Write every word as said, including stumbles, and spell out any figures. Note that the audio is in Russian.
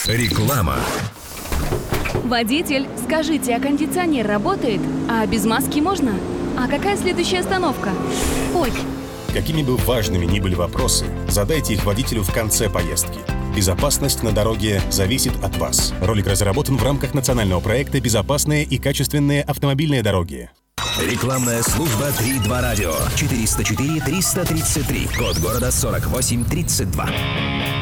Реклама. Водитель, скажите, а кондиционер работает? А без маски можно? А какая следующая остановка? Ой. Какими бы важными ни были вопросы, задайте их водителю в конце поездки. Безопасность на дороге зависит от вас. Ролик разработан в рамках национального проекта «Безопасные и качественные автомобильные дороги». Рекламная служба три два радио. четыреста четыре триста тридцать три. Код города сорок восемь тридцать два.